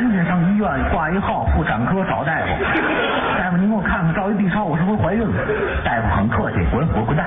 紧上医院挂一号，妇产科找大夫。大夫，您给我看看，照一 B 超，我是不是怀孕了？大夫很客气，滚蛋！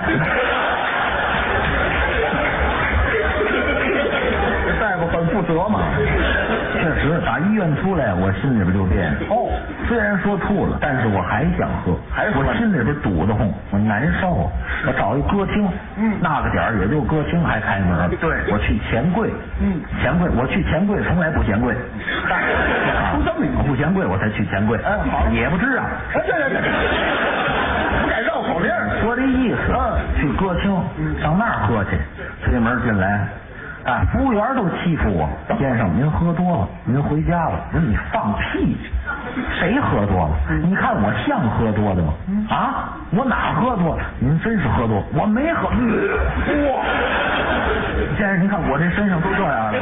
大夫很负责嘛。 确实，打医院出来，我心里边就变。 哦， 虽然说吐了，但是我还想喝，我心里边堵得慌，我难受。我找一歌厅，那个点儿也就歌厅还开门。 对， 我去钱柜，钱柜，我去钱柜从来不嫌贵。 出这么一不嫌贵，我才去钱柜。 好， 也不知啊。 这不敢绕口令。 说这意思，去歌厅，上那儿喝去，推门进来。啊！服务员都欺负我，先生，您喝多了，您回家吧。我说你放屁，谁喝多了？你看我像喝多的吗？啊，我哪喝多了？您真是喝多，我没喝。哇！先生，您看我这身上都这样了，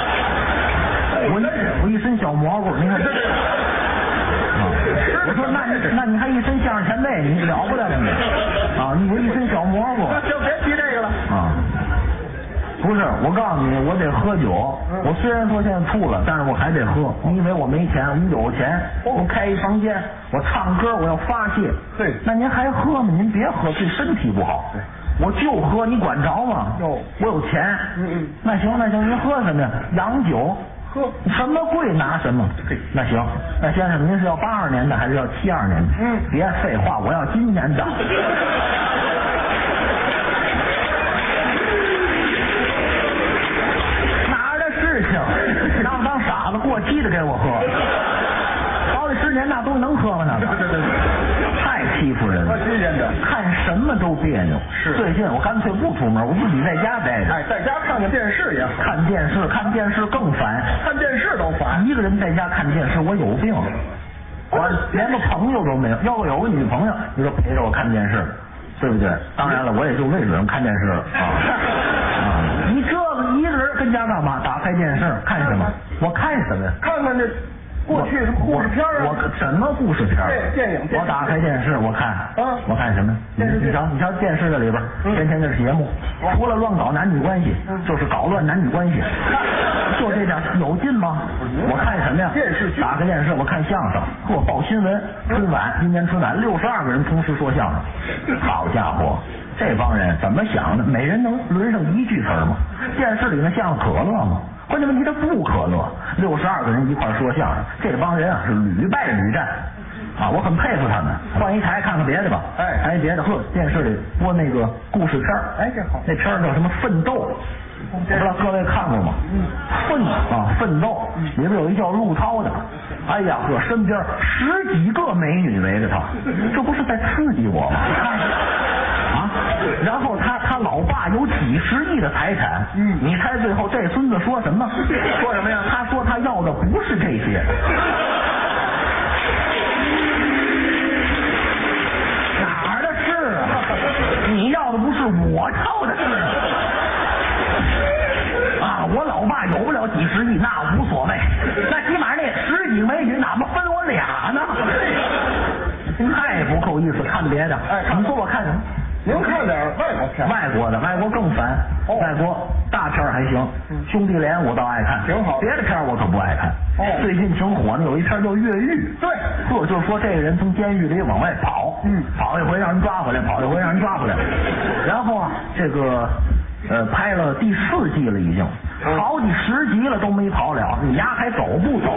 我一身小蘑菇，您看。我说那你还一身相声前辈，你了不得了你啊！我一身小蘑菇。 就别提这个了啊。不是，我告诉你，我得喝酒。我虽然说现在吐了，但是我还得喝。你以为我没钱？我有钱，我开一房间，我唱歌，我要发泄。 对， 那您还喝吗？您别喝，对身体不好。我就喝，你管着吗？我有钱。那行，您喝什么呀？洋酒。喝什么贵拿什么。那行，那先生，您是要82年的还是要72年的？别废话，我要今年的。当傻子过期的给我喝，好几10年那东西能喝吗？那个太欺负人了，看什么都别扭。是，最近我干脆不出门，我自己在家待着。 在家看看电视也好。 看电视更烦， 看电视都烦。 一个人在家看电视，我有病，我连个朋友都没有。要不有个女朋友，你说陪着我看电视，对不对？当然了，我也就为准看电视了啊。你这个一个人跟家干嘛？打开电视看什么？我看什么呀？ 看看这过去什么故事片啊？ 我什么故事片？ 电影。 我打开电视，我看。我看什么？你瞧电视这里边，天天的节目，除了乱搞男女关系，就是搞乱男女关系，就这点有劲吗？我看什么呀？ 电视剧。 打开电视，我看相声，或报新闻。春晚，今年春晚62个人同时说相声，好家伙！这帮人怎么想的？每人能轮上一句词吗？电视里那像可乐吗？关键问题他不可乐，62个人一块说相声，这帮人啊是屡败屡战啊！我很佩服他们。换一台看看别的吧，看别的。电视里播那个故事片这好。 那片叫什么？奋斗，我不知道各位看过吗？奋斗里边有一叫陆涛的，哎呀呵，身边10几个美女围着他，这不是在刺激我吗？然后他老爸有几十亿的财产，你猜最后这孙子说什么？ 说什么呀？ 他说他要的不是这些，哪儿的事啊？你要的不是我要的事啊！我老爸有不了几十亿，那无所谓，那起码那10几个美女哪么分我俩呢？太不够意思，看别的。你说我看什么？ 您看点外国片， 外国更烦。外国大片还行，兄弟连我倒爱看， 挺好。 别的片我可不爱看。最近挺火的有一片叫《越狱》， 对， 就是说这个人从监狱里往外跑，跑一回让人抓回来，跑一回让人抓回来，然后啊，这个拍了第4季了，已经好几10集了都没跑了，你丫还走不走？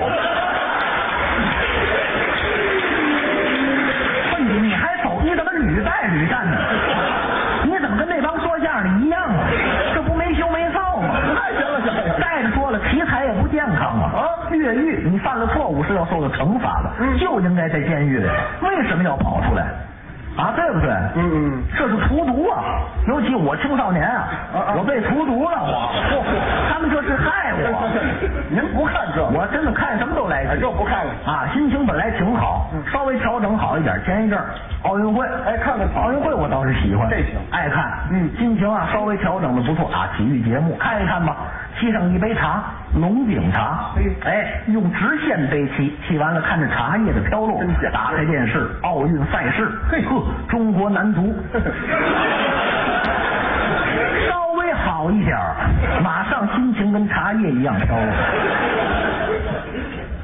你还走？你怎么屡败屡战呢？你怎么跟那帮说相声的一样啊？这不没羞没臊吗？行，再者说了，题材也不健康啊！越狱，你犯了错误是要受到惩罚的，就应该在监狱里，为什么要跑出来？啊，对不对？这是荼毒啊！尤其我青少年啊，我被荼毒了，他们这是害我。 您不看这？ 我真的看什么都来气， 就不看了啊！心情本来挺好，稍微调整好一点。前一阵奥运会， 看看奥运会，我倒是喜欢， 这行爱看。心情啊稍微调整的不错啊，体育节目看一看吧。沏上一杯茶，龙井茶，用直线杯沏完了，看着茶叶的飘落，打开电视，奥运赛事，中国男足稍微好一点，马上心情跟茶叶一样飘落。